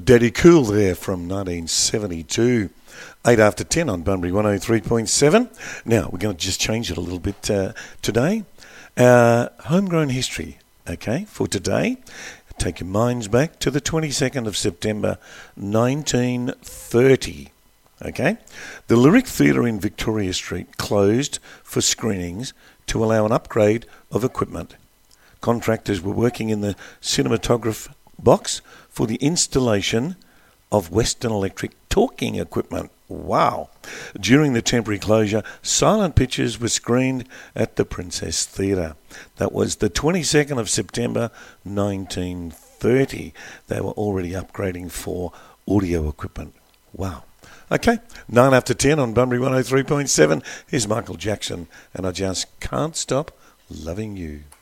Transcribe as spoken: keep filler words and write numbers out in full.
Daddy Cool there from nineteen seventy-two. eight after ten on Bunbury one oh three point seven. Now, we're going to just change it a little bit uh, today. Uh, homegrown history, okay, for today. Take your minds back to the twenty-second of September nineteen thirty. Okay? The Lyric Theatre in Victoria Street closed for screenings to allow an upgrade of equipment. Contractors were working in the cinematograph box for the installation of Western Electric talking equipment. Wow. During the temporary closure, silent pictures were screened at the Princess Theatre. That was the twenty-second of September nineteen thirty. They were already upgrading for audio equipment. Wow. Okay, nine after ten on Bunbury one oh three point seven. Here's Michael Jackson, and I just can't stop loving you.